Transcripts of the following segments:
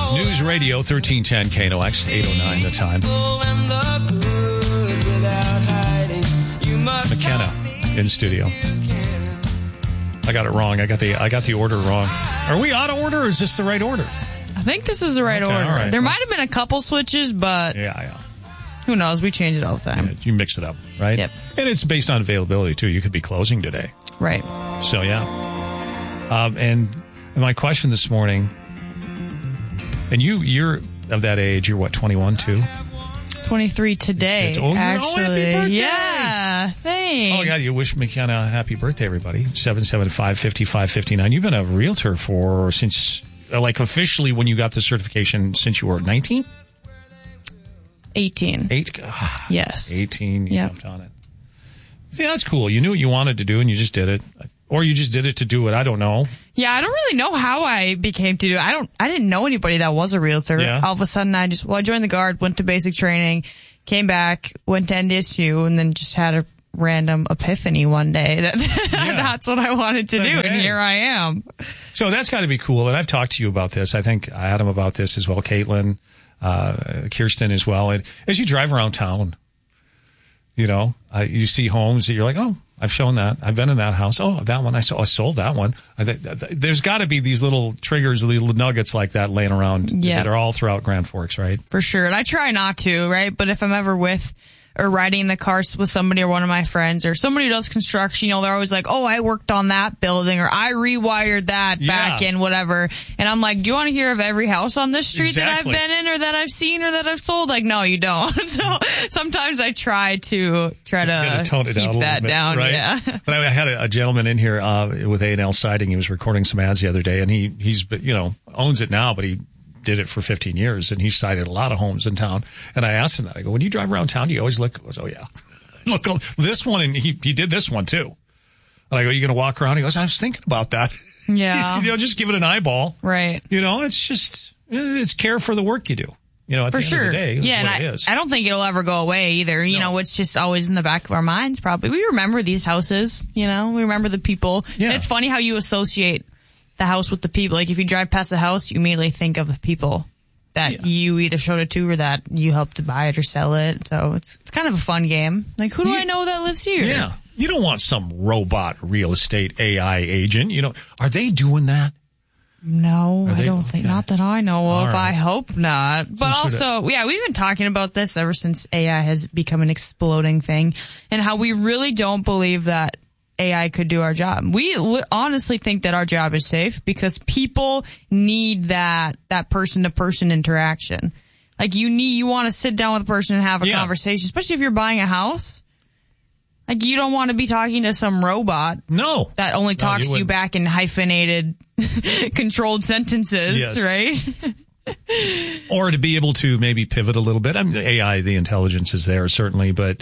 News Radio 1310 KNOX 809 the time. McKenna in studio. I got it wrong. I got the order wrong. Are we out of order or is this the right order? I think this is the right order. Right. There might have been a couple switches, but who knows? We change it all the time. Yeah, you mix it up, right? Yep. And it's based on availability, too. You could be closing today. Right. So, yeah. And my question this morning, and you're of that age, you're what, 21, too? 23 today, actually. Happy birthday. Yeah, thanks. Oh, yeah, you wish McKenna a happy birthday, everybody. 775-5559. You've been a realtor since, officially when you got the certification since you were 19? 18. Yes. 18, you jumped on it. See, that's cool. You knew what you wanted to do and you just did it. Or you just did it to do it. I don't know. Yeah, I don't really know how I became to do it. I didn't know anybody that was a realtor. Yeah. All of a sudden, I joined the Guard, went to basic training, came back, went to NDSU, and then just had a random epiphany one day that that's what I wanted to do, and here I am. So that's got to be cool. And I've talked to you about this. I think Adam about this as well, Caitlin, Kirsten as well. And as you drive around town, you see homes that you're like, oh, I've shown that. I've been in that house. Oh, that one I sold that one. There's got to be these little triggers, little nuggets like that laying around that are all throughout Grand Forks, right? For sure. And I try not to, right? But if I'm ever with or riding in the car with somebody or one of my friends or somebody who does construction, they're always like, oh, I worked on that building or I rewired that back in whatever. And I'm like, do you want to hear of every house on this street that I've been in or that I've seen or that I've sold? Like, no, you don't. So sometimes I try to tone it keep that down. Right? Yeah. But I had a gentleman in here with A&L Siding. He was recording some ads the other day, and he's owns it now, but he did it for 15 years, and he sided a lot of homes in town. And I asked him that. I go, when you drive around town, do you always look? He goes, oh, yeah. Look, this one, and he did this one, too. And I go, you going to walk around? He goes, I was thinking about that. Yeah. Just give it an eyeball. Right. It's care for the work you do. At for the sure. end of the day, yeah, and it is. I don't think it'll ever go away either. It's just always in the back of our minds, probably. We remember these houses, we remember the people. Yeah. And it's funny how you associate the house with the people. Like, if you drive past a house, you immediately think of the people that you either showed it to or that you helped to buy it or sell it. So it's kind of a fun game. Like, who do I know that lives here? Yeah. You don't want some robot real estate AI agent. Are they doing that? No, I don't think. Not that I know of. Right. I hope not. But also, we've been talking about this ever since AI has become an exploding thing, and how we really don't believe that AI could do our job. We honestly think that our job is safe because people need that person-to-person interaction. Like, you want to sit down with a person and have a conversation, especially if you're buying a house. Like, you don't want to be talking to some robot. No. That only talks to you back in hyphenated, controlled sentences, right? Or to be able to maybe pivot a little bit. I mean, AI, the intelligence is there, certainly, but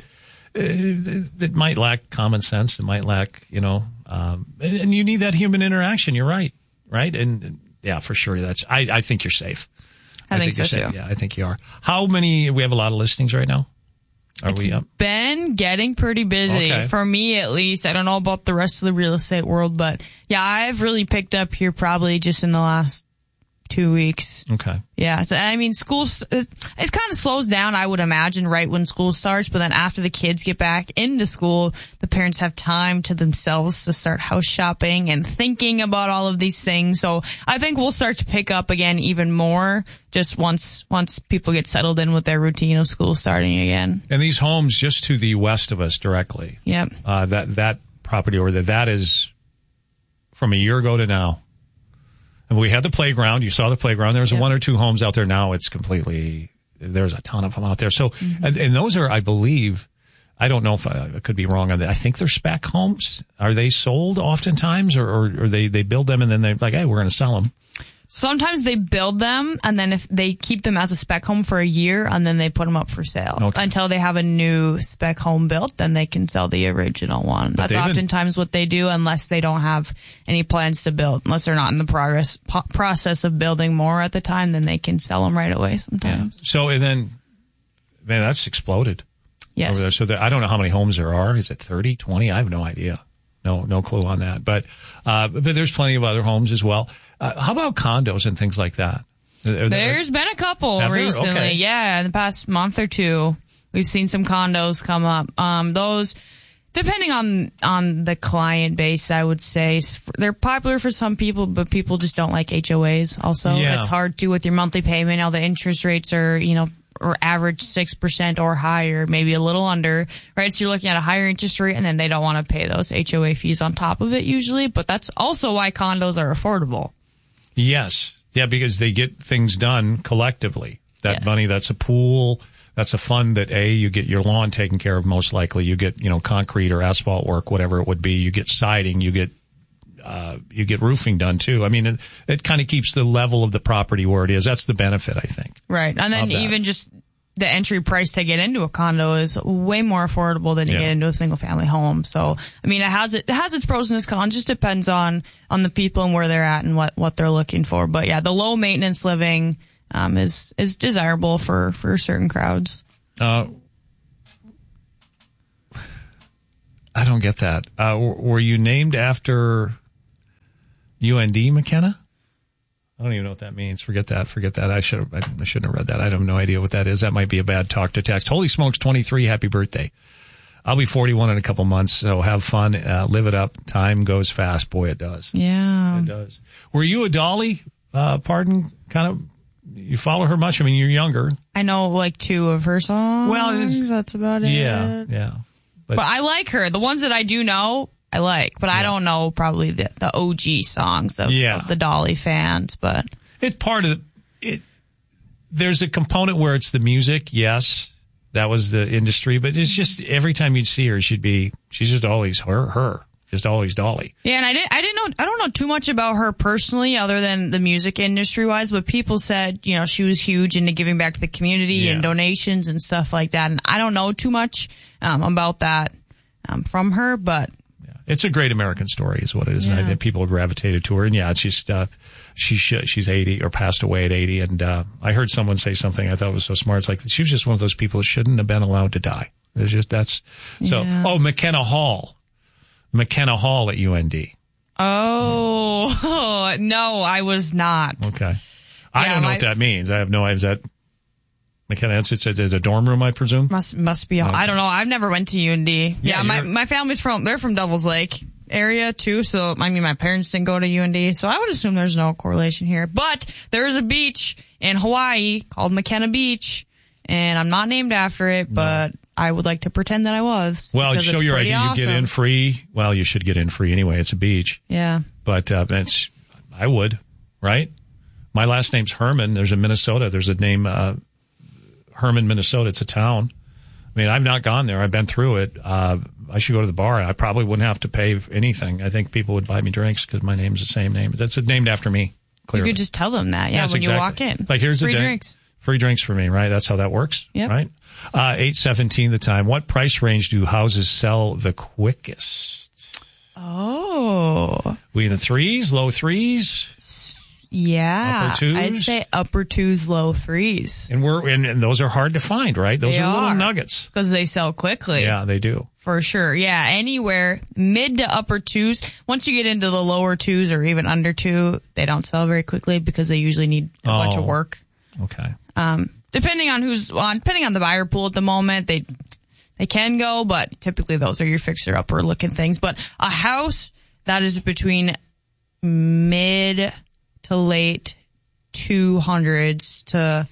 it might lack common sense. It might lack, and you need that human interaction. You're right? And yeah, for sure. I think you're safe. I think so too. Yeah, I think you are. How many? We have a lot of listings right now. It's been getting pretty busy for me, at least. I don't know about the rest of the real estate world, but yeah, I've really picked up here probably just in the last 2 weeks. Okay. Yeah. So, I mean, schools, it kind of slows down, I would imagine, right when school starts. But then after the kids get back into school, the parents have time to themselves to start house shopping and thinking about all of these things. So I think we'll start to pick up again even more just once people get settled in with their routine of school starting again. And these homes just to the west of us directly. Yep. That property over there, that is from a year ago to now. And we had the playground. You saw the playground. There's one or two homes out there now. It's completely, there's a ton of them out there. So, and those are, I believe, I don't know if I could be wrong on that. I think they're spec homes. Are they sold oftentimes or they build them and then they're like, hey, we're going to sell them? Sometimes they build them and then if they keep them as a spec home for a year and then they put them up for sale until they have a new spec home built, then they can sell the original one. That's oftentimes what they do unless they don't have any plans to build. Unless they're not in the process of building more at the time, then they can sell them right away sometimes. Yeah. So, and then, man, that's exploded. Yes. Over there. So I don't know how many homes there are. Is it 30, 20? I have no idea. No clue on that. But there's plenty of other homes as well. How about condos and things like that? There's been a couple recently. Okay. Yeah, in the past month or two, we've seen some condos come up. Those, depending on the client base, I would say they're popular for some people, but people just don't like HOAs. Also, it's hard to with your monthly payment. Now the interest rates are, or average 6% or higher, maybe a little under, right? So you're looking at a higher interest rate, and then they don't want to pay those HOA fees on top of it usually. But that's also why condos are affordable. Yes. Yeah, because they get things done collectively. That money, that's a pool, that's a fund that you get your lawn taken care of most likely. You get, concrete or asphalt work, whatever it would be. You get siding, you get roofing done too. I mean, it kind of keeps the level of the property where it is. That's the benefit, I think. Right. And then even just the entry price to get into a condo is way more affordable than to get into a single family home. So, I mean, it has its pros and its cons. Just depends on the people and where they're at and what they're looking for. But yeah, the low maintenance living, is desirable for certain crowds. I don't get that. Were you named after UND, McKenna? I don't even know what that means. Forget that. I shouldn't have read that. I have no idea what that is. That might be a bad talk to text. Holy smokes, 23. Happy birthday. I'll be 41 in a couple months, so have fun. Live it up. Time goes fast. Boy, it does. Yeah. It does. Were you a Dolly, kind of, you follow her much? I mean, you're younger. I know like 2 of her songs. Well, that's about it. Yeah. But I like her. The ones that I do know, I like, but I don't know probably the OG songs of the Dolly fans, but it's part of it. There's a component where it's the music. Yes, that was the industry, but it's just every time you'd see her, she's just always her, just always Dolly. Yeah. And I don't know too much about her personally other than the music industry wise, but people said, she was huge into giving back to the community and donations and stuff like that. And I don't know too much, about that, from her, but it's a great American story is what it is. Yeah. And I think people gravitated to her. And she's 80 or passed away at 80. And I heard someone say something I thought was so smart. It's like she was just one of those people that shouldn't have been allowed to die. It's just McKenna Hall at UND. Oh, no, I was not. Okay. I don't know what that means. I have no idea. Is that McKenna? It's a dorm room, I presume? Must be. Okay. I don't know. I've never went to UND. Yeah, my family's they're from Devil's Lake area too. So, I mean, my parents didn't go to UND. So I would assume there's no correlation here. But there is a beach in Hawaii called McKenna Beach. And I'm not named after it, but I would like to pretend that I was. Well, to show your ID, awesome. You get in free. Well, you should get in free anyway. It's a beach. Yeah. But I would, right? My last name's Herman. There's a Minnesota. There's a name, Herman, Minnesota. It's a town. I mean, I've not gone there. I've been through it. I should go to the bar. I probably wouldn't have to pay anything. I think people would buy me drinks because my name's the same name. That's named after me. Clearly. You could just tell them that. Yeah, when you walk in. Like, here's free the drinks. Free drinks for me, right? That's how that works, right? 8:17 the time. What price range do houses sell the quickest? Oh. We in the 3s, low 3s? Yeah. Upper 2s? I'd say upper 2s, low 3s. And those are hard to find, right? Those are little nuggets. Because they sell quickly. Yeah, they do. For sure. Yeah, anywhere mid to upper 2s. Once you get into the lower 2s or even under 2, they don't sell very quickly because they usually need a bunch of work. Okay. Depending on the buyer pool at the moment, they can go, but typically those are your fixer-upper looking things. But a house that is between mid to late 200s to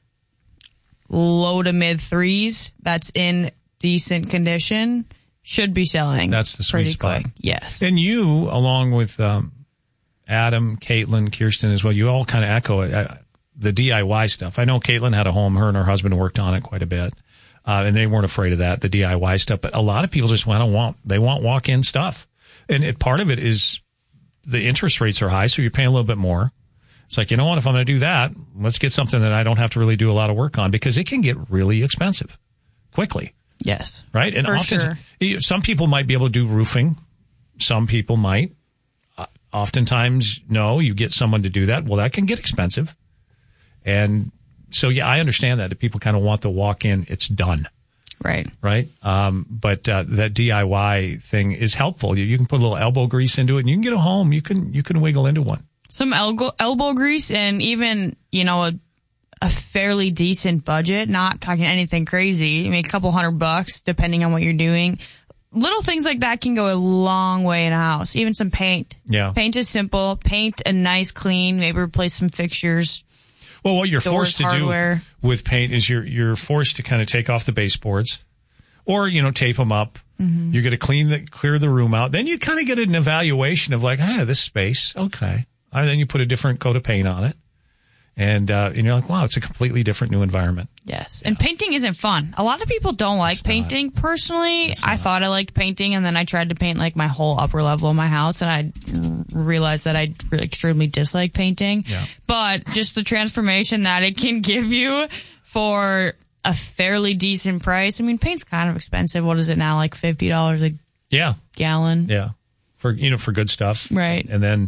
low to mid 3s, that's in decent condition, should be selling. That's the sweet spot. Quick. Yes. And you, along with Adam, Caitlin, Kirsten as well, you all kind of echo it. The DIY stuff. I know Caitlin had a home. Her and her husband worked on it quite a bit. And they weren't afraid of that, the DIY stuff. But a lot of people just want walk-in stuff. And part of it is the interest rates are high, so you're paying a little bit more. It's like, you know what, if I'm going to do that, let's get something that I don't have to really do a lot of work on because it can get really expensive quickly. Yes. Right? And often, some people might be able to do roofing. Some people might. Oftentimes, no, you get someone to do that. Well, that can get expensive. And so, yeah, I understand that. If people kind of want the walk-in, it's done. Right. Right? But that DIY thing is helpful. You can put a little elbow grease into it, and you can get a home. You can wiggle into one. some elbow grease, and even, a fairly decent budget, not talking anything crazy. I mean, a couple $100 depending on what you're doing. Little things like that can go a long way in a house. Even some paint. Yeah. Paint is simple. Paint a nice clean, maybe replace some fixtures. Well, what you're forced to hardware. do with paint is you're forced to kind of take off the baseboards or, tape them up. Mm-hmm. You're going to clear the room out. Then you kind of get an evaluation of like, this space. Okay. And then you put a different coat of paint on it. And you're like, wow, it's a completely different new environment. Yes. And painting isn't fun. A lot of people don't like painting. Personally, I thought I liked painting, and then I tried to paint like my whole upper level of my house, and I realized that I really extremely dislike painting. Yeah. But just the transformation that it can give you for a fairly decent price. I mean, paint's kind of expensive. What is it now? Like $50 a gallon? Yeah. For good stuff. Right. And then,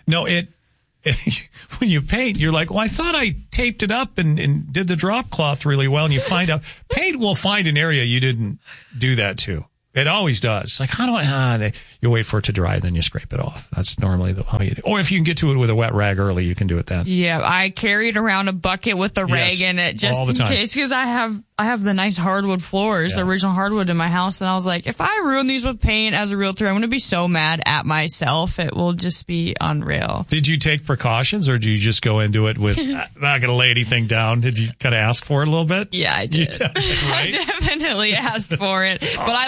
when you paint, you're like, well, I thought I taped it up and did the drop cloth really well. And you find out paint will find an area you didn't do that to. It always does. It's like, how do you wait for it to dry, then you scrape it off. That's normally how you do it. Or if you can get to it with a wet rag early, you can do it then. Yeah, I carried around a bucket with a rag in it just in case, because I have the nice hardwood floors, original hardwood in my house, and I was like, if I ruin these with paint as a realtor, I'm going to be so mad at myself. It will just be unreal. Did you take precautions, or did you just go into it with not going to lay anything down? Did you kind of ask for it a little bit? Yeah, I did. Right? I definitely asked for it, but I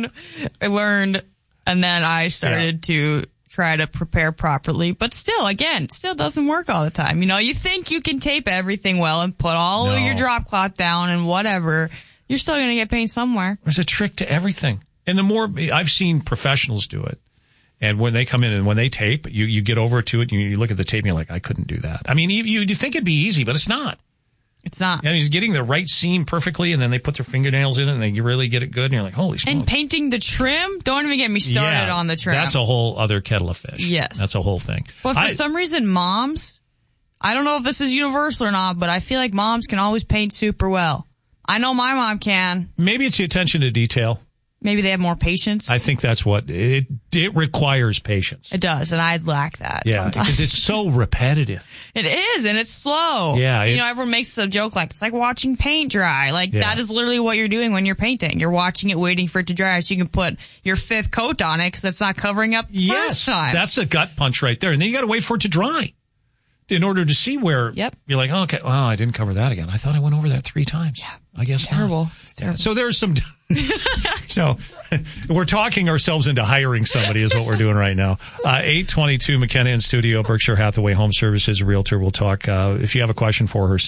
learned, and then I started to try to prepare properly, but still doesn't work all the time. You think you can tape everything well and put all of your drop cloth down and whatever. You're still going to get paint somewhere. There's a trick to everything. And the more I've seen professionals do it, and when they come in and when they tape, you get over to it and you look at the tape and you're like, I couldn't do that. I mean, you think it'd be easy, but it's not. It's not. And he's getting the right seam perfectly, and then they put their fingernails in it, and they really get it good, and you're like, holy smokes. And painting the trim, don't even get me started on the trim. That's a whole other kettle of fish. Yes. That's a whole thing. But for some reason, moms, I don't know if this is universal or not, but I feel like moms can always paint super well. I know my mom can. Maybe it's the attention to detail. Maybe they have more patience. I think that's what it requires patience. It does, and I lack that. Yeah, sometimes. because it's so repetitive. It is, and it's slow. Yeah, everyone makes a joke like it's like watching paint dry. Like that is literally what you're doing when you're painting. You're watching it, waiting for it to dry, so you can put your fifth coat on it because it's not covering up the first time. That's a gut punch right there, and then you got to wait for it to dry in order to see where. Yep. You're like, oh, okay, well, I didn't cover that again. I thought I went over that 3 times. Yeah, I guess it's terrible. not. It's terrible. So there's some. So we're talking ourselves into hiring somebody is what we're doing right now. 822 McKenna in studio, Berkshire Hathaway Home Services, realtor. We'll talk. If you have a question for her,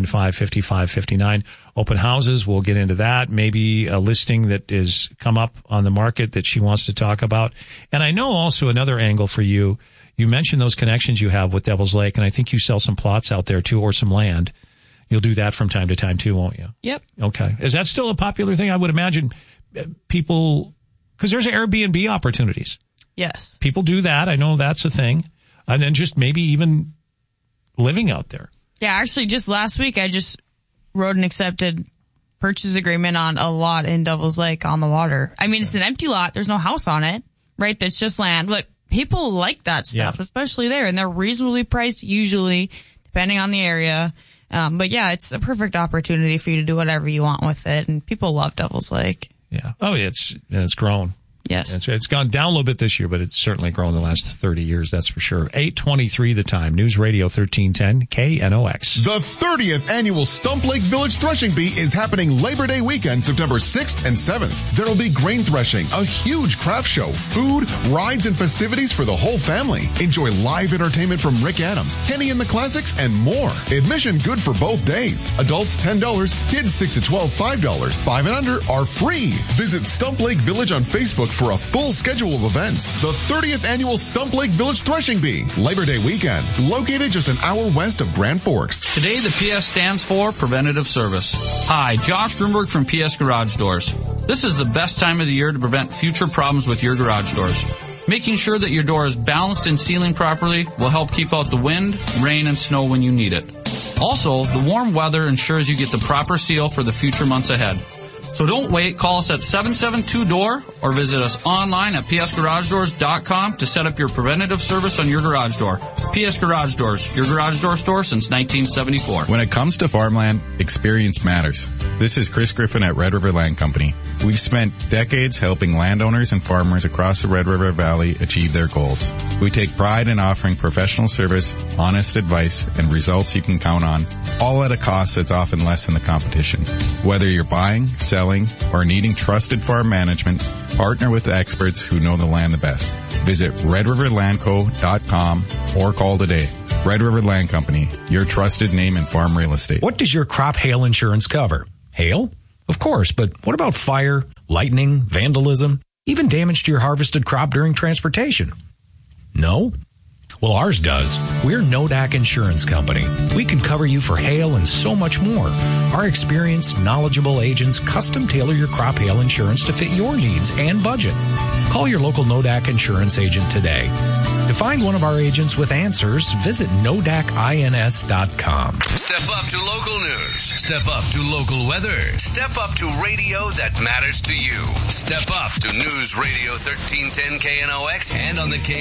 775-5559. Open houses, we'll get into that. Maybe a listing that is come up on the market that she wants to talk about. And I know also another angle for you. You mentioned those connections you have with Devil's Lake, and I think you sell some plots out there too, or some land. You'll do that from time to time too, won't you? Yep. Okay. Is that still a popular thing? I would imagine people, because there's Airbnb opportunities. Yes. People do that. I know that's a thing. And then just maybe even living out there. Yeah, actually just last week I just wrote an accepted purchase agreement on a lot in Devil's Lake on the water. I mean, it's an empty lot. There's no house on it, right? That's just land. But people like that stuff, especially there. And they're reasonably priced usually, depending on the area. But yeah, it's a perfect opportunity for you to do whatever you want with it. And people love Devil's Lake. Yeah. Oh, it's grown. Yes. It's gone down a little bit this year, but it's certainly grown in the last 30 years, that's for sure. 8:23 the time. News Radio 1310 KNOX. The 30th annual Stump Lake Village Threshing Bee is happening Labor Day weekend, September 6th and 7th. There will be grain threshing, a huge craft show, food, rides, and festivities for the whole family. Enjoy live entertainment from Rick Adams, Kenny and the Classics, and more. Admission good for both days. Adults $10, kids 6 to 12 $5. 5 and under are free. Visit Stump Lake Village on Facebook for a full schedule of events. The 30th annual Stump Lake Village Threshing Bee, Labor Day weekend, located just an hour west of Grand Forks. Today, the PS stands for Preventative Service. Hi, Josh Grunberg from PS Garage Doors. This is the best time of the year to prevent future problems with your garage doors. Making sure that your door is balanced and sealing properly will help keep out the wind, rain, and snow when you need it. Also, the warm weather ensures you get the proper seal for the future months ahead. So don't wait. Call us at 772-DOOR or visit us online at psgaragedoors.com to set up your preventative service on your garage door. PS Garage Doors, your garage door store since 1974. When it comes to farmland, experience matters. This is Chris Griffin at Red River Land Company. We've spent decades helping landowners and farmers across the Red River Valley achieve their goals. We take pride in offering professional service, honest advice, and results you can count on, all at a cost that's often less than the competition. Whether you're buying, selling, or needing trusted farm management, partner with the experts who know the land the best. Visit redriverlandco.com or call today. Red River Land Company, your trusted name in farm real estate. What does your crop hail insurance cover? Hail? Of course, but what about fire, lightning, vandalism, even damage to your harvested crop during transportation? No? Well, ours does. We're Nodak Insurance Company. We can cover you for hail and so much more. Our experienced, knowledgeable agents custom tailor your crop hail insurance to fit your needs and budget. Call your local Nodak Insurance agent today. To find one of our agents with answers, visit nodakins.com. Step up to local news. Step up to local weather. Step up to radio that matters to you. Step up to News Radio 1310 KNOX and on the